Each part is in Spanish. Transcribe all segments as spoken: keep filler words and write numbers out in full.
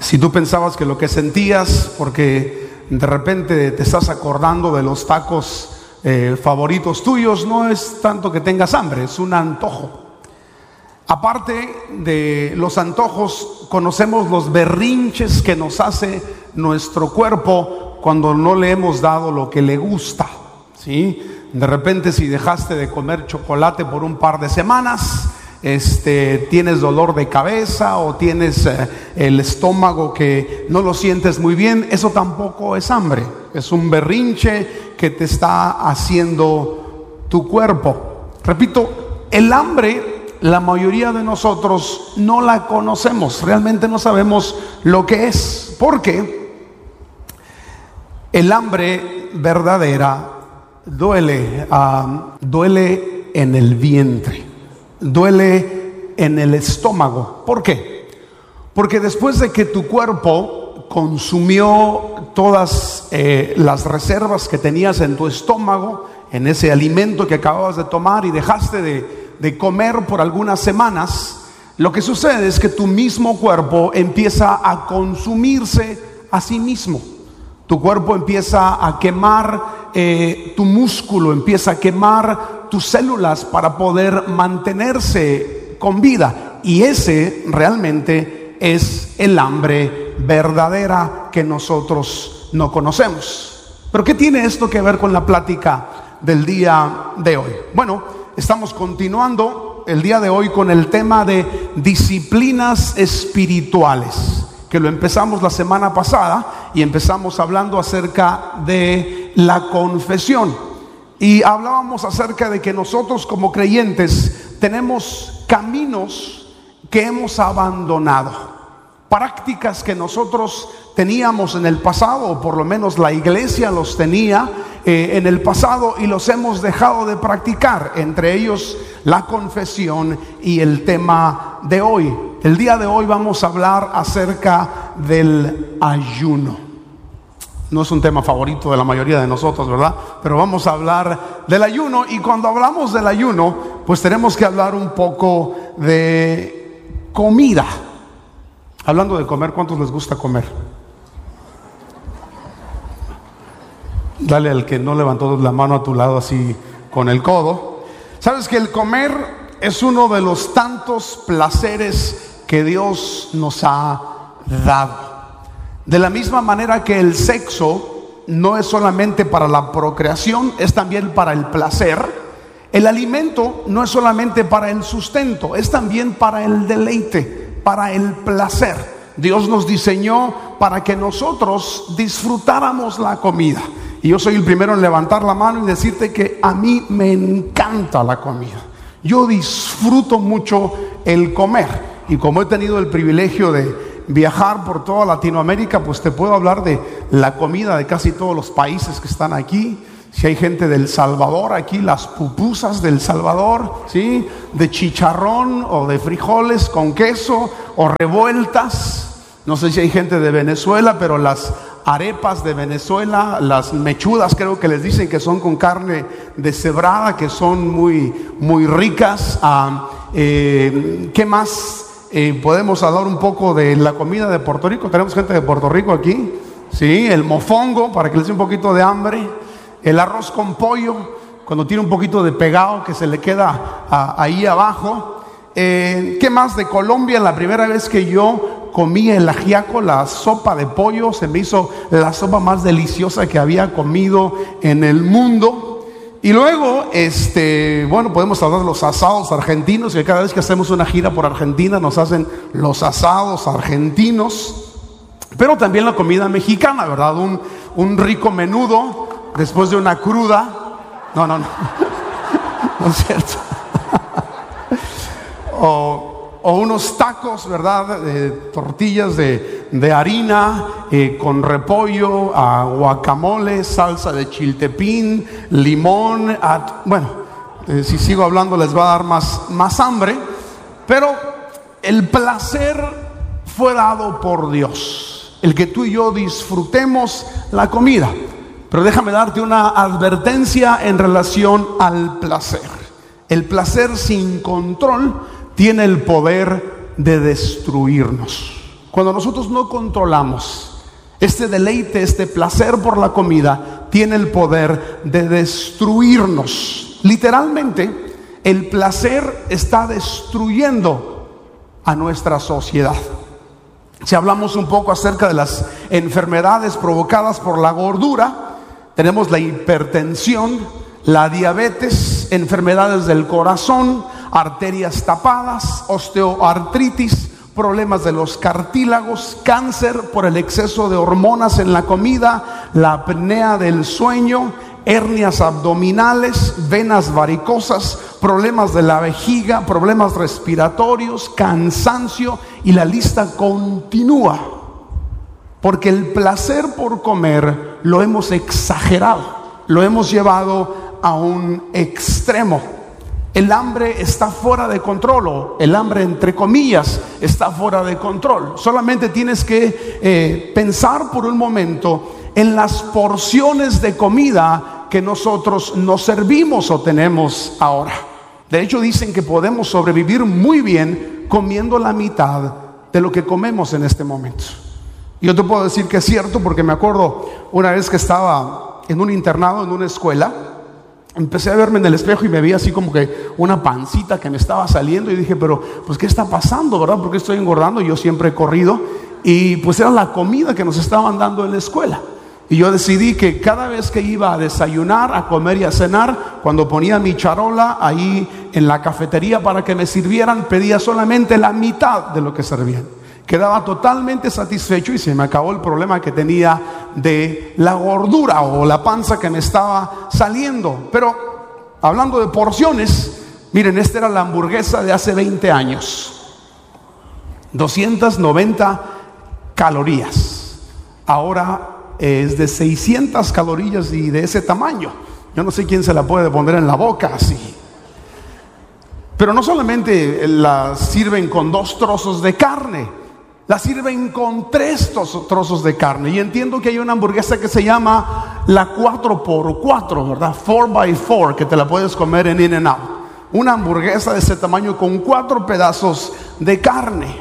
Si tú pensabas que lo que sentías, porque de repente te estás acordando de los tacos eh, favoritos tuyos, no es tanto que tengas hambre, es un antojo. Aparte de los antojos, conocemos los berrinches que nos hace nuestro cuerpo cuando no le hemos dado lo que le gusta, ¿sí? De repente, si dejaste de comer chocolate por un par de semanas, este, tienes dolor de cabeza o tienes eh, el estómago que no lo sientes muy bien, eso tampoco es hambre, es un berrinche que te está haciendo tu cuerpo. Repito, el hambre, la mayoría de nosotros no la conocemos, realmente no sabemos lo que es, porque el hambre verdadera duele, uh, duele en el vientre, duele en el estómago. ¿Por qué? Porque después de que tu cuerpo consumió todas eh, las reservas que tenías en tu estómago, en ese alimento que acababas de tomar, y dejaste de de comer por algunas semanas, lo que sucede es que tu mismo cuerpo empieza a consumirse a sí mismo. Tu cuerpo empieza a quemar eh, tu músculo, empieza a quemar tus células para poder mantenerse con vida. Y ese realmente es el hambre verdadera que nosotros no conocemos. ¿Pero qué tiene esto que ver con la plática del día de hoy? Bueno, estamos continuando el día de hoy con el tema de disciplinas espirituales, que lo empezamos la semana pasada y empezamos hablando acerca de la confesión. Y hablábamos acerca de que nosotros como creyentes tenemos caminos que hemos abandonado, prácticas que nosotros teníamos en el pasado, o por lo menos la iglesia los tenía eh, en el pasado, y los hemos dejado de practicar, entre ellos la confesión y el tema de hoy. El día de hoy vamos a hablar acerca del ayuno. No es un tema favorito de la mayoría de nosotros, ¿verdad? Pero vamos a hablar del ayuno, y cuando hablamos del ayuno, pues tenemos que hablar un poco de comida. Hablando de comer, ¿cuántos les gusta comer? Dale al que no levantó la mano a tu lado así con el codo. Sabes que el comer es uno de los tantos placeres que Dios nos ha dado. De la misma manera que el sexo no es solamente para la procreación, es también para el placer. El alimento no es solamente para el sustento, es también para el deleite, para el placer. Dios nos diseñó para que nosotros disfrutáramos la comida. Y yo soy el primero en levantar la mano y decirte que a mí me encanta la comida. Yo disfruto mucho el comer. Y como he tenido el privilegio de viajar por toda Latinoamérica, pues te puedo hablar de la comida de casi todos los países que están aquí. Si hay gente del Salvador aquí, las pupusas del Salvador, ¿sí? De chicharrón o de frijoles con queso o revueltas. No sé si hay gente de Venezuela, pero las arepas de Venezuela, las mechudas creo que les dicen, que son con carne deshebrada, que son muy, muy ricas. Ah, eh, ¿Qué más? Eh, podemos hablar un poco de la comida de Puerto Rico. Tenemos gente de Puerto Rico aquí, ¿sí? El mofongo, para que les dé un poquito de hambre. El arroz con pollo, cuando tiene un poquito de pegado que se le queda a, ahí abajo. Eh, ¿Qué más de Colombia? La primera vez que yo comí el ajiaco, la sopa de pollo, se me hizo la sopa más deliciosa que había comido en el mundo. Y luego, este, bueno, podemos hablar de los asados argentinos, que cada vez que hacemos una gira por Argentina nos hacen los asados argentinos. Pero también la comida mexicana, ¿verdad? Un, un rico menudo después de una cruda. No, no, no. No es cierto. O, o unos tacos, ¿verdad? De tortillas de, de harina eh, con repollo, a guacamole, salsa de chiltepín, limón. A, bueno, eh, si sigo hablando les va a dar más, más hambre. Pero el placer fue dado por Dios, el que tú y yo disfrutemos la comida. Pero déjame darte una advertencia en relación al placer. El placer sin control tiene el poder de destruirnos. Cuando nosotros no controlamos este deleite, este placer por la comida, tiene el poder de destruirnos. Literalmente, el placer está destruyendo a nuestra sociedad. Si hablamos un poco acerca de las enfermedades provocadas por la gordura, tenemos la hipertensión, la diabetes, enfermedades del corazón, arterias tapadas, osteoartritis, problemas de los cartílagos, cáncer por el exceso de hormonas en la comida, la apnea del sueño, hernias abdominales, venas varicosas, problemas de la vejiga, problemas respiratorios, cansancio, y la lista continúa. Porque el placer por comer lo hemos exagerado, lo hemos llevado a un extremo. El hambre está fuera de control, o el hambre entre comillas está fuera de control. Solamente tienes que eh, pensar por un momento en las porciones de comida que nosotros nos servimos o tenemos ahora. De hecho, dicen que podemos sobrevivir muy bien comiendo la mitad de lo que comemos en este momento. Yo te puedo decir que es cierto, porque me acuerdo una vez que estaba en un internado, en una escuela, empecé a verme en el espejo y me vi así como que una pancita que me estaba saliendo, y dije, pero pues ¿qué está pasando, verdad? ¿Por qué estoy engordando? Yo siempre he corrido, y pues era la comida que nos estaban dando en la escuela. Y yo decidí que cada vez que iba a desayunar, a comer y a cenar, cuando ponía mi charola ahí en la cafetería para que me sirvieran, pedía solamente la mitad de lo que servían. Quedaba totalmente satisfecho y se me acabó el problema que tenía de la gordura o la panza que me estaba saliendo. Pero hablando de porciones, miren, esta era la hamburguesa de hace veinte años, doscientas noventa calorías. Ahora es de seiscientas calorías y de ese tamaño. Yo no sé quién se la puede poner en la boca así. Pero no solamente la sirven con dos trozos de carne, la sirven con tres trozos de carne. Y entiendo que hay una hamburguesa que se llama la cuatro por cuatro, ¿verdad? four by four, que te la puedes comer en In-N-Out. Una hamburguesa de ese tamaño con cuatro pedazos de carne.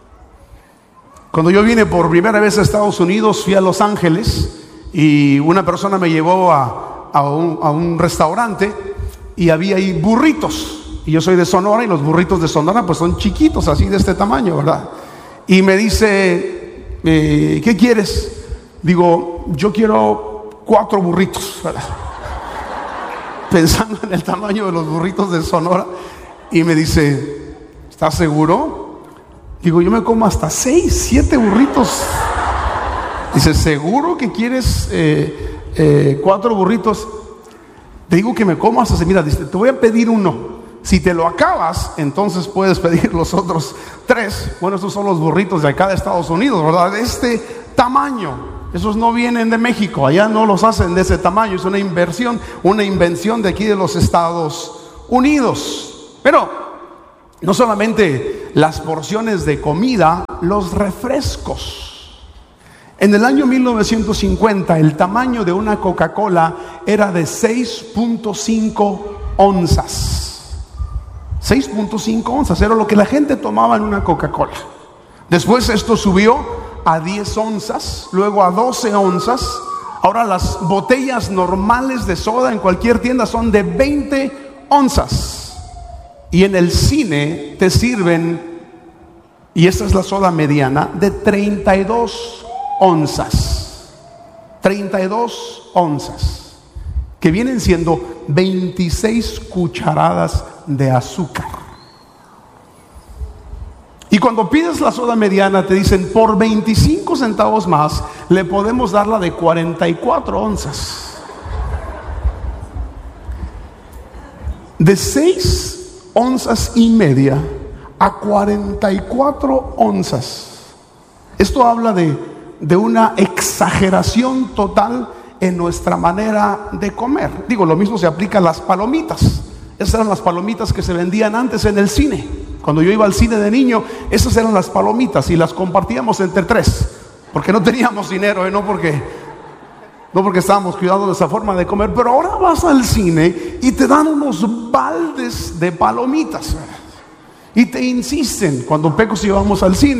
Cuando yo vine por primera vez a Estados Unidos, fui a Los Ángeles y una persona me llevó a, a, un, a un restaurante y había ahí burritos. Y yo soy de Sonora, y los burritos de Sonora pues son chiquitos, así de este tamaño, ¿verdad? Y me dice, eh, ¿qué quieres? Digo, yo quiero cuatro burritos, ¿verdad? Pensando en el tamaño de los burritos de Sonora. Y me dice, ¿estás seguro? Digo, yo me como hasta seis, siete burritos. Dice, ¿seguro que quieres eh, eh, cuatro burritos? Te digo que me como hasta seis. Mira, dice, te voy a pedir uno. Si te lo acabas, entonces puedes pedir los otros tres. Bueno, estos son los burritos de acá de Estados Unidos, ¿verdad? De este tamaño. Esos no vienen de México, allá no los hacen de ese tamaño. Es una inversión, una invención de aquí de los Estados Unidos. Pero no solamente las porciones de comida, los refrescos. En el año mil novecientos cincuenta, el tamaño de una Coca-Cola era de seis punto cinco onzas. seis punto cinco onzas era lo que la gente tomaba en una Coca-Cola. Después esto subió a diez onzas, luego a doce onzas. Ahora las botellas normales de soda en cualquier tienda son de veinte onzas. Y en el cine te sirven, y esta es la soda mediana, de treinta y dos onzas. treinta y dos onzas, que vienen siendo veintiséis cucharadas de azúcar. Y cuando pides la soda mediana te dicen, por veinticinco centavos más le podemos dar la de cuarenta y cuatro onzas. De seis onzas y media a cuarenta y cuatro onzas. Esto habla de, de una exageración total en nuestra manera de comer. Digo, lo mismo se aplica a las palomitas. Esas eran las palomitas que se vendían antes en el cine. Cuando yo iba al cine de niño, esas eran las palomitas y las compartíamos entre tres, porque no teníamos dinero, ¿eh? no porque no porque estábamos cuidando de esa forma de comer. Pero ahora vas al cine y te dan unos baldes de palomitas y te insisten. Cuando Pecos íbamos al cine,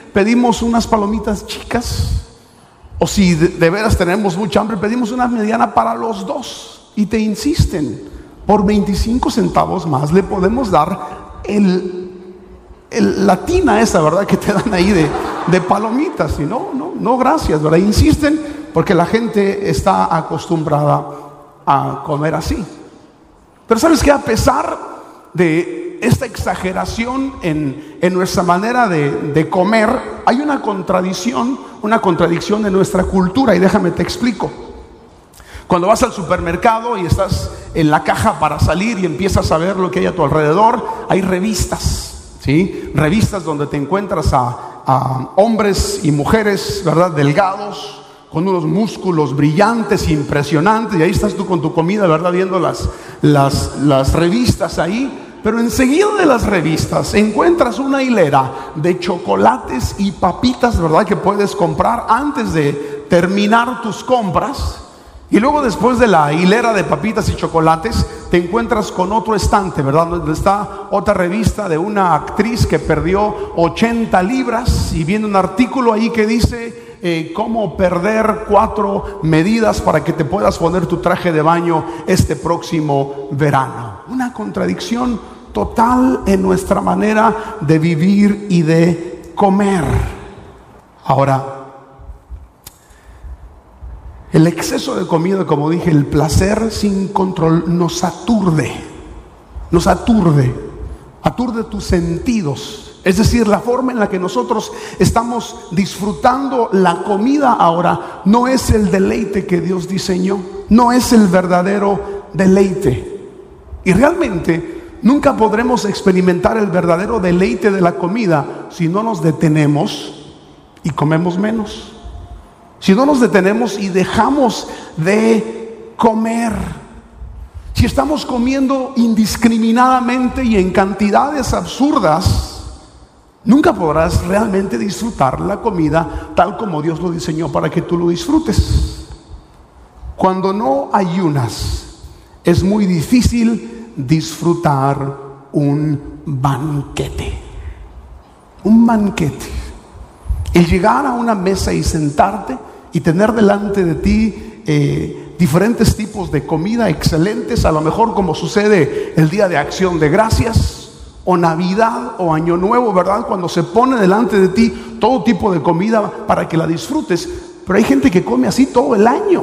pedimos unas palomitas chicas, o si de, de veras tenemos mucha hambre, pedimos una mediana para los dos, y te insisten, por veinticinco centavos más le podemos dar el, el, la tina esa, ¿verdad?, que te dan ahí de, de palomitas. Y no, no, no, gracias, ¿verdad? Insisten porque la gente está acostumbrada a comer así. Pero ¿sabes qué? A pesar de esta exageración en, en nuestra manera de, de comer, hay una contradicción, una contradicción en nuestra cultura, y déjame te explico. Cuando vas al supermercado y estás en la caja para salir y empiezas a ver lo que hay a tu alrededor, hay revistas, ¿sí? Revistas donde te encuentras a, a hombres y mujeres, ¿verdad?, delgados, con unos músculos brillantes, impresionantes, y ahí estás tú con tu comida, ¿verdad?, viendo las, las, las revistas ahí. Pero enseguida de las revistas encuentras una hilera de chocolates y papitas, ¿verdad?, que puedes comprar antes de terminar tus compras. Y luego, después de la hilera de papitas y chocolates, te encuentras con otro estante, ¿verdad?, donde está otra revista de una actriz que perdió ochenta libras, y viene un artículo ahí que dice eh, cómo perder cuatro medidas para que te puedas poner tu traje de baño este próximo verano. Una contradicción total en nuestra manera de vivir y de comer. Ahora, el exceso de comida, como dije, el placer sin control nos aturde, nos aturde, aturde tus sentidos. Es decir, la forma en la que nosotros estamos disfrutando la comida ahora no es el deleite que Dios diseñó, no es el verdadero deleite. Y realmente nunca podremos experimentar el verdadero deleite de la comida si no nos detenemos y comemos menos. Si no nos detenemos y dejamos de comer, si estamos comiendo indiscriminadamente y en cantidades absurdas, nunca podrás realmente disfrutar la comida tal como Dios lo diseñó para que tú lo disfrutes. Cuando no ayunas, es muy difícil disfrutar un banquete. Un banquete. El llegar a una mesa y sentarte y tener delante de ti eh, diferentes tipos de comida excelentes, a lo mejor como sucede el día de Acción de Gracias o Navidad o Año Nuevo, ¿verdad?, cuando se pone delante de ti todo tipo de comida para que la disfrutes. Pero hay gente que come así todo el año,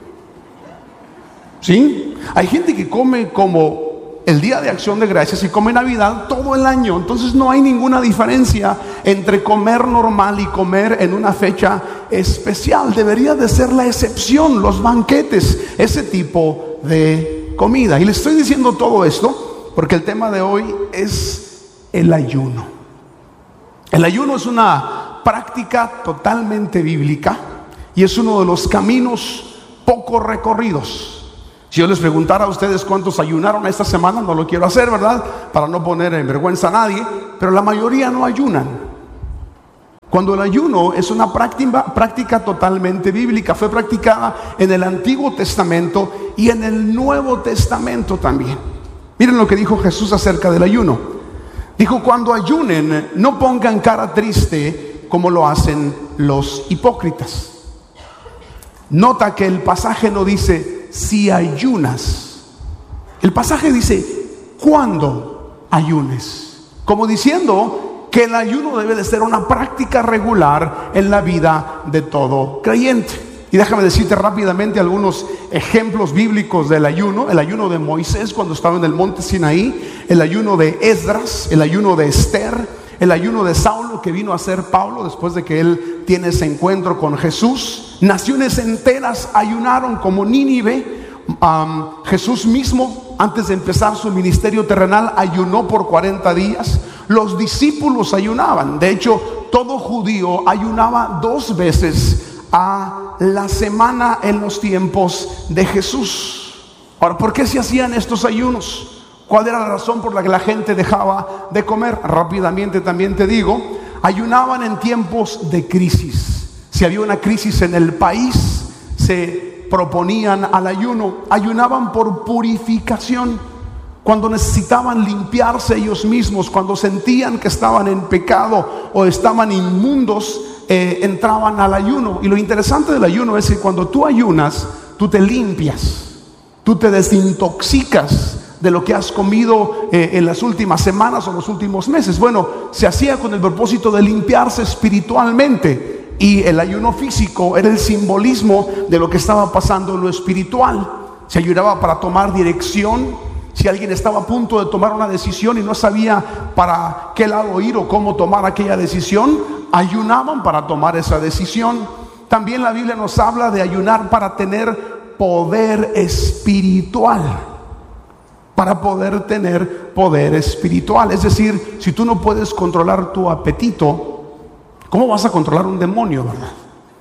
¿sí? Hay gente que come como el día de Acción de Gracias y come Navidad todo el año. Entonces no hay ninguna diferencia entre comer normal y comer en una fecha especial. Debería de ser la excepción, los banquetes, ese tipo de comida. Y le estoy diciendo todo esto porque el tema de hoy es el ayuno. El ayuno es una práctica totalmente bíblica y es uno de los caminos poco recorridos. Si yo les preguntara a ustedes cuántos ayunaron esta semana, no lo quiero hacer, ¿verdad?, para no poner en vergüenza a nadie, pero la mayoría no ayunan. Cuando el ayuno es una práctica, práctica totalmente bíblica, fue practicada en el Antiguo Testamento y en el Nuevo Testamento también. Miren lo que dijo Jesús acerca del ayuno. Dijo: cuando ayunen, no pongan cara triste como lo hacen los hipócritas. Nota que el pasaje no dice si ayunas. El pasaje dice cuando ayunes, como diciendo que el ayuno debe de ser una práctica regular en la vida de todo creyente. Y déjame decirte rápidamente algunos ejemplos bíblicos del ayuno. El ayuno de Moisés cuando estaba en el monte Sinaí, el ayuno de Esdras, el ayuno de Esther, el ayuno de Saulo que vino a ser Pablo después de que él tiene ese encuentro con Jesús. Naciones enteras ayunaron como Nínive. Um, Jesús mismo, antes de empezar su ministerio terrenal, ayunó por cuarenta días. Los discípulos ayunaban. De hecho, todo judío ayunaba dos veces a la semana en los tiempos de Jesús. Ahora, ¿por qué se hacían estos ayunos? ¿Cuál era la razón por la que la gente dejaba de comer? Rápidamente también te digo, ayunaban en tiempos de crisis. Si había una crisis en el país, se proponían al ayuno. Ayunaban por purificación. cuando necesitaban limpiarse ellos mismos, cuando sentían que estaban en pecado o estaban inmundos, eh, entraban al ayuno. Y lo interesante del ayuno es que cuando tú ayunas, tú te limpias, tú te desintoxicas de lo que has comido eh, en las últimas semanas o los últimos meses. Bueno, se hacía con el propósito de limpiarse espiritualmente, y el ayuno físico era el simbolismo de lo que estaba pasando en lo espiritual. Se ayunaba para tomar dirección. Si alguien estaba a punto de tomar una decisión y no sabía para qué lado ir o cómo tomar aquella decisión, ayunaban para tomar esa decisión. También la Biblia nos habla de ayunar para tener poder espiritual. Para poder tener poder espiritual. Es decir, si tú no puedes controlar tu apetito, ¿cómo vas a controlar un demonio, verdad?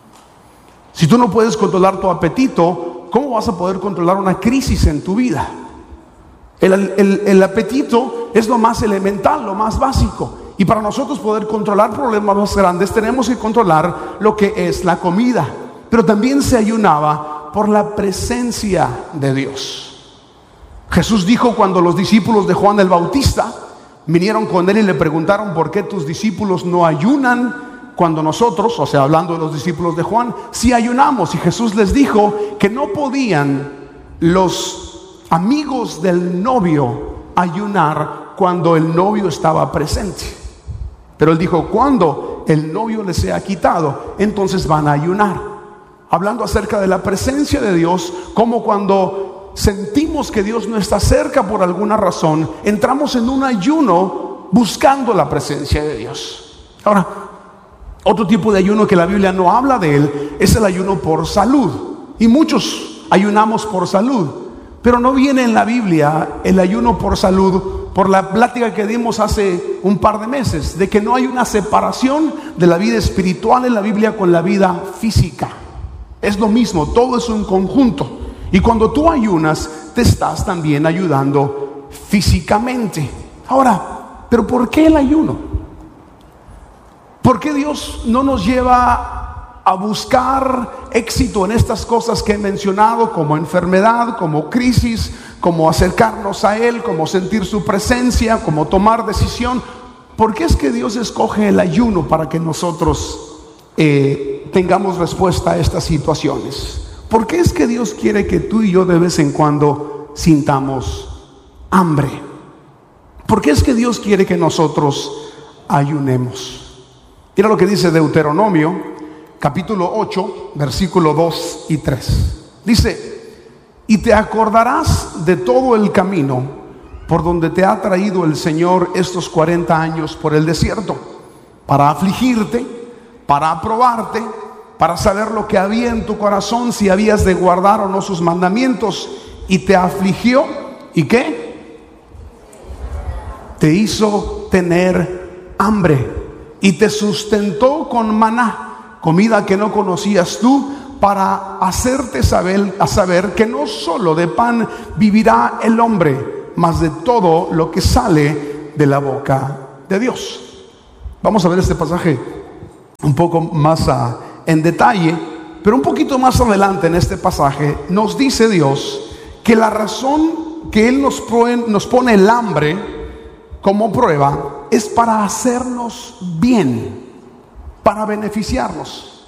Si tú no puedes controlar tu apetito, ¿cómo vas a poder controlar una crisis en tu vida? El, el, el apetito es lo más elemental, lo más básico. Y para nosotros poder controlar problemas más grandes, tenemos que controlar lo que es la comida. Pero también se ayunaba por la presencia de Dios. Jesús dijo, cuando los discípulos de Juan el Bautista vinieron con él y le preguntaron: ¿por qué tus discípulos no ayunan cuando nosotros, o sea, hablando de los discípulos de Juan, sí ayunamos? Y Jesús les dijo que no podían los amigos del novio ayunar cuando el novio estaba presente. Pero él dijo, cuando el novio les sea quitado, entonces van a ayunar. Hablando acerca de la presencia de Dios, como cuando sentimos que Dios no está cerca por alguna razón, entramos en un ayuno buscando la presencia de Dios. Ahora, otro tipo de ayuno que la Biblia no habla de él es el ayuno por salud. Y muchos ayunamos por salud. Pero no viene en la Biblia el ayuno por salud, por la plática que dimos hace un par de meses, de que no hay una separación de la vida espiritual en la Biblia con la vida física. Es lo mismo, todo es un conjunto. Y cuando tú ayunas, te estás también ayudando físicamente. Ahora, ¿pero por qué el ayuno? ¿Por qué Dios no nos lleva a buscar éxito en estas cosas que he mencionado, como enfermedad, como crisis, como acercarnos a Él, como sentir su presencia, como tomar decisión? ¿Por qué es que Dios escoge el ayuno para que nosotros eh, tengamos respuesta a estas situaciones? ¿Por qué es que Dios quiere que tú y yo de vez en cuando sintamos hambre? ¿Por qué es que Dios quiere que nosotros ayunemos? Mira lo que dice Deuteronomio capítulo ocho, versículo dos y tres. Dice: y te acordarás de todo el camino por donde te ha traído el Señor estos cuarenta años por el desierto, para afligirte, para aprobarte, para saber lo que había en tu corazón, si habías de guardar o no sus mandamientos. Y te afligió, ¿y qué? Te hizo tener hambre, y te sustentó con maná, comida que no conocías tú, para hacerte saber, a saber que no solo de pan vivirá el hombre, mas de todo lo que sale de la boca de Dios. Vamos a ver este pasaje un poco más a, en detalle, pero un poquito más adelante en este pasaje nos dice Dios que la razón que Él nos, pone, nos pone el hambre como prueba es para hacernos bien, para beneficiarnos.